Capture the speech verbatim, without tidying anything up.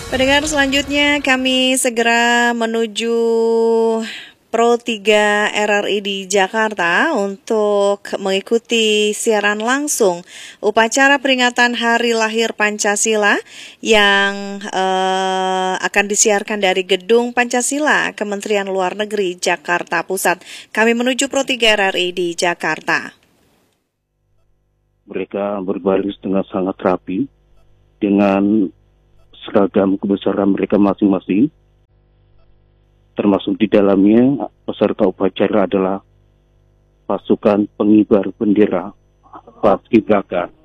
Pendengar selanjutnya kami segera menuju Pro tiga R R I di Jakarta untuk mengikuti siaran langsung upacara peringatan Hari Lahir Pancasila yang uh, akan disiarkan dari Gedung Pancasila Kementerian Luar Negeri Jakarta Pusat. Kami menuju Pro tiga R R I di Jakarta. Mereka berbaris dengan sangat rapi dengan seragam kebesaran mereka masing-masing, termasuk di dalamnya peserta upacara adalah pasukan pengibar bendera Paskibraka.